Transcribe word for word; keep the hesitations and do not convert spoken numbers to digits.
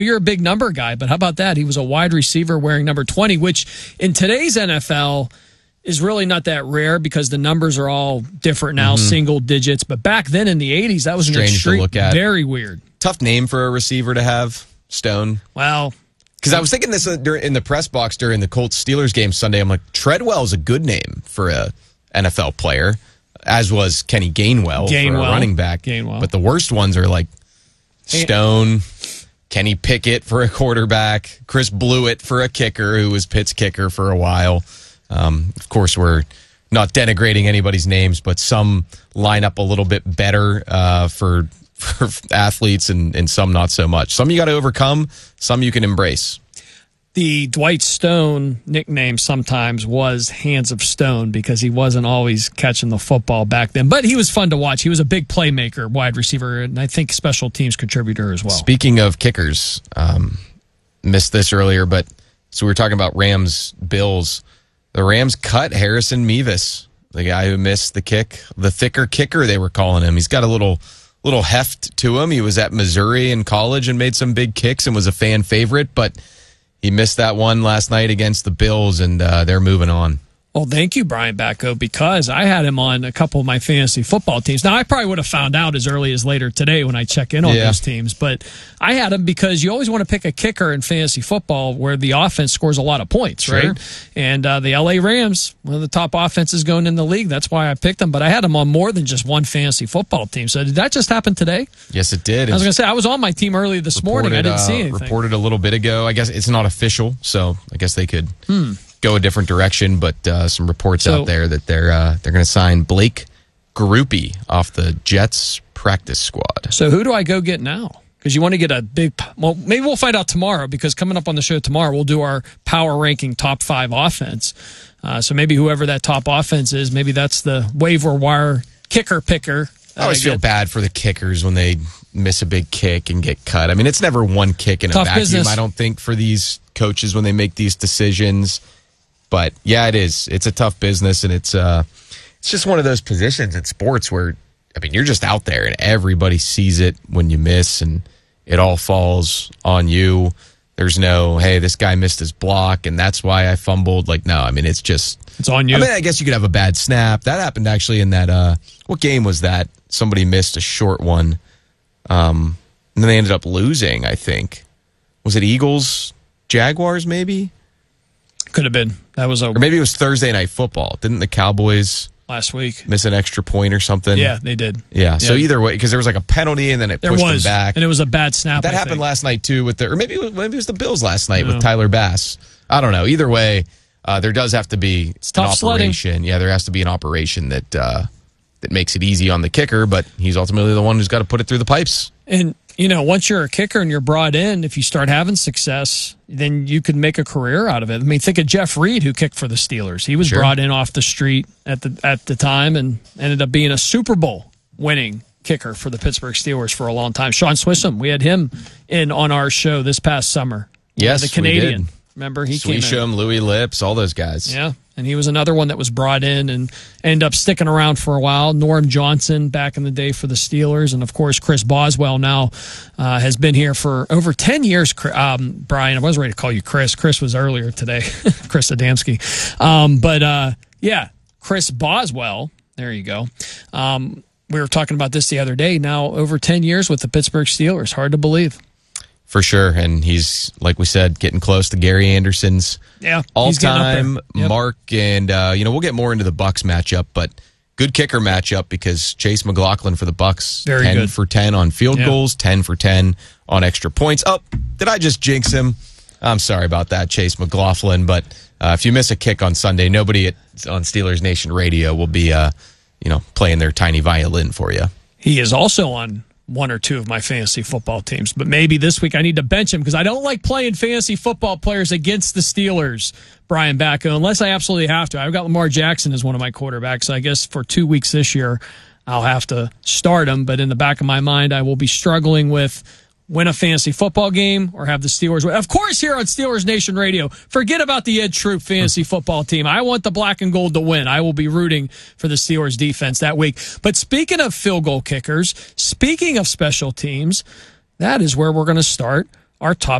you're a big number guy, but how about that? He was a wide receiver wearing number twenty, which in today's N F L is really not that rare because the numbers are all different now, mm-hmm. single digits. But back then in the eighties, that was strange an extreme, to look at. Very weird. Tough name for a receiver to have, Stone. Well, because I was thinking this in the press box during the Colts-Steelers game Sunday. I'm like, Treadwell is a good name for a N F L player, as was Kenny Gainwell, Gainwell for a running back. Gainwell. But the worst ones are like Stone, Kenny Pickett for a quarterback, Chris Blewett for a kicker, who was Pitt's kicker for a while. Um, of course, we're not denigrating anybody's names, but some line up a little bit better uh, for for athletes, and, and some not so much. Some you got to overcome, some you can embrace. The Dwight Stone nickname sometimes was Hands of Stone because he wasn't always catching the football back then. But he was fun to watch. He was a big playmaker, wide receiver, and I think special teams contributor as well. Speaking of kickers, um, missed this earlier, but so we were talking about Rams, Bills. The Rams cut Harrison Mevis, the guy who missed the kick, the thicker kicker they were calling him. He's got a little little heft to him. He was at Missouri in college and made some big kicks and was a fan favorite, but he missed that one last night against the Bills, and uh, they're moving on. Well, thank you, Brian Backo, because I had him on a couple of my fantasy football teams. Now, I probably would have found out as early as later today when I check in on yeah. those teams, but I had him because you always want to pick a kicker in fantasy football where the offense scores a lot of points, sure. right? And uh, the L A Rams, one of the top offenses going in the league, that's why I picked them, but I had him on more than just one fantasy football team. So did that just happen today? Yes, it did. I was going to say, I was on my team early this morning. I didn't uh, see anything. Reported a little bit ago. I guess it's not official, so I guess they could... Hmm. go a different direction, but uh, some reports so, out there that they're uh, they're going to sign Blake Grupe off the Jets practice squad. So who do I go get now? Because you want to get a big... Well, maybe we'll find out tomorrow, because coming up on the show tomorrow, we'll do our power ranking top five offense. Uh, so maybe whoever that top offense is, maybe that's the waiver wire kicker picker. I always I feel bad for the kickers when they miss a big kick and get cut. I mean, it's never one kick in a Tough vacuum, business. I don't think, for these coaches when they make these decisions. But yeah, it is. It's a tough business, and it's uh, it's just one of those positions in sports where, I mean, you're just out there, and everybody sees it when you miss, and it all falls on you. There's no, hey, this guy missed his block, and that's why I fumbled. Like, no, I mean, it's just... It's on you. I mean, I guess you could have a bad snap. That happened actually in that... Uh, what game was that? Somebody missed a short one, um, and then they ended up losing, I think. Was it Eagles, Jaguars, maybe? Could have been. That was a... Or maybe it was Thursday Night Football. Didn't the Cowboys... last week miss an extra point or something? Yeah, they did. Yeah, yeah. so either way, because there was like a penalty and then it there pushed was, them back. And it was a bad snap. That I happened think. last night too with the... Or maybe, maybe it was the Bills last night yeah. with Tyler Bass. I don't know. Either way, uh, there does have to be it's an tough operation. Sledding. Yeah, there has to be an operation that... Uh, that makes it easy on the kicker, but he's ultimately the one who's got to put it through the pipes. And, you know, once you're a kicker and you're brought in, if you start having success, then you could make a career out of it. I mean, think of Jeff Reed, who kicked for the Steelers. He was sure. brought in off the street at the at the time and ended up being a Super Bowl winning kicker for the Pittsburgh Steelers for a long time. Sean Swisham, we had him in on our show this past summer. Yes, the Canadian. we did. Remember, he Swisham, came in. Louis Lips, all those guys. Yeah, and he was another one that was brought in and ended up sticking around for a while. Norm Johnson back in the day for the Steelers, and of course Chris Boswell now uh, has been here for over ten years. Um, Brian, I wasn't ready to call you Chris. Chris was earlier today, Chris Adamski. Um, but uh, yeah, Chris Boswell. There you go. Um, we were talking about this the other day. Now over ten years with the Pittsburgh Steelers. Hard to believe. For sure, and he's, like we said, getting close to Gary Anderson's yeah, all-time yep. mark. And, uh, you know, we'll get more into the Bucs matchup, but good kicker matchup because Chase McLaughlin for the Bucs, Very ten good. for ten on field yeah. goals, ten for ten on extra points. Oh, did I just jinx him? I'm sorry about that, Chase McLaughlin, but uh, if you miss a kick on Sunday, nobody at, on Steelers Nation Radio will be, uh, you know, playing their tiny violin for you. He is also on one or two of my fantasy football teams, but maybe this week I need to bench him because I don't like playing fantasy football players against the Steelers, Brian Backo, unless I absolutely have to. I've got Lamar Jackson as one of my quarterbacks, so I guess for two weeks this year I'll have to start him, but in the back of my mind I will be struggling with win a fantasy football game or have the Steelers win. Of course, here on Steelers Nation Radio, forget about the Ed Troop fantasy football team. I want the black and gold to win. I will be rooting for the Steelers defense that week. But speaking of field goal kickers, speaking of special teams, that is where we're going to start our top